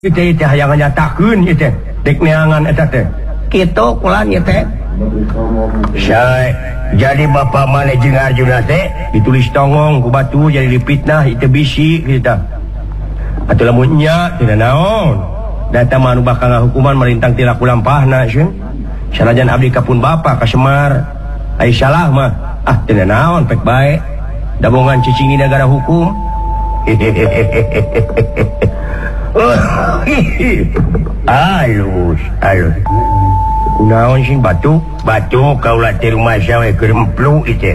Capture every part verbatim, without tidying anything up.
Itu teh hayang nyatakeun ieu teh dek neangan eta teh kitu kulan ieu teh sae jadi bapa maneh jeung Arjuna teh ditulis tongong ku batu jadi dipitnah itu bisi kita atuh lamun nya teu naon data mah anu bakal ngahukuman marintang ti laku lampahna sieun sanajan abdi kapun bapa ka Semar ai salah mah ah teu naon pek bae dabongan cicingi negara hukum halus halus kunaon sing batu batu kaulah di rumah sawe keremplu itu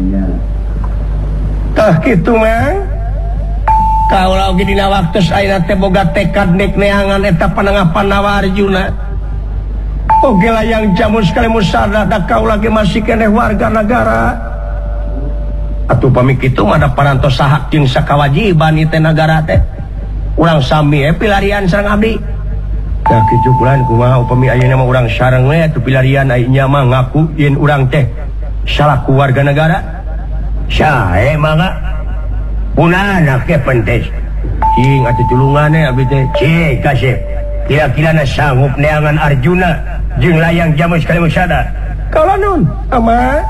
tah kitu mah kaulah oge dina waktos ayeuna teh boga tekad nek neangan eta pananggapan nawa Arjuna oge layang jamu sekali musada da kaulah ge masih keneh warga negara atuh pami kitu mah da parantos sahak jeung sakawajiban ieu teh nagara teh urang sami eh pilarian sareng abdi da kitu bulan kumaha upami ayeuna mah urang sareng we atuh pilarian ai nya mah ngaku yen urang teh salaku warga negara sae mangga punana ke pentes cing atuh tulunganna abdi teh cing kasih kira-kira sanggup neangan Arjuna jeung layang jamu sekali musada kalau nun ama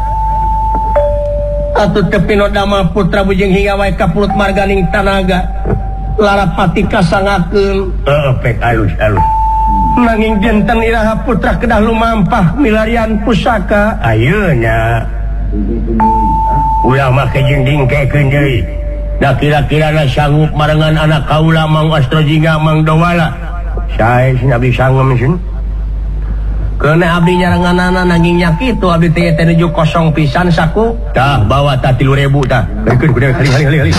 atuh teu pinodama putra bujeng hingga wae ka pulut marganing tanaga larapati kasangakeun heeh pek alus-alus nanging dinten iraha putra kedah lumampah milarian pusaka ayeuna ulah make jeung dingkekeun deui da kira-kirana sanggup marengan anak kaula Mang Astrojingga Mang Dowala sae sing abdi sangem sieun keuna abdi nyarenganana nanging nya kitu abdi teh teh nuju kosong pisan saku tah bawa tah tilu ribu tah beukeun kudu kali kali kali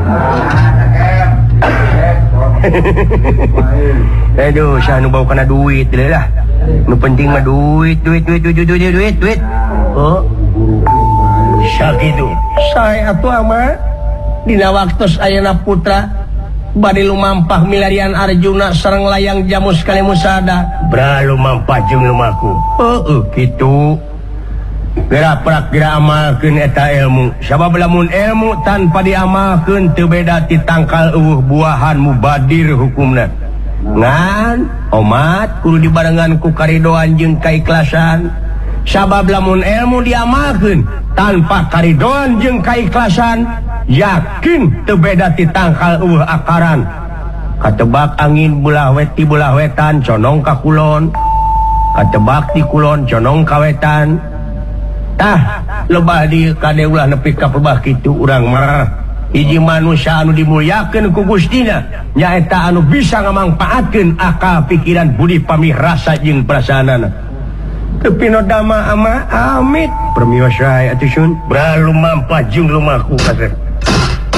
aduh saya nu bawa kena duit lah nu penting mah duit duit duit duit duit duit duit oh sakitu saya atuh ama dina waktos ayeuna putra bade lumampah milarian Arjuna sareng layang jamu sekali musada bra lumampah jeung lumaku heueuh kitu gerak prak gerak amalkeun eta ilmu sabab lamun ilmu tanpa diamalkeun teu beda ti tangkal eueuh buahan mubadir hukumna ngan omat kudu dibarengan ku karidoan jeung kaikhlasan sabab lamun ilmu diamalkeun tanpa karidoan jeung kaikhlasan yakin teu beda ti tangkal eueuh akaran katebak angin belah wet ti belah wetan condong ka kulon katebak ti kulon condong ka wetan tah lebah di kade ulah nepi ka peubah kitu urang mah hiji manusia anu dimulyakeun ku Gustina nyaeta anu bisa ngamangpaatkeun akal pikiran budi pamih rasa jeung perasaanana teu pinodama ama amit permios sae atuh sun bra lumampah jeung lumaku kasep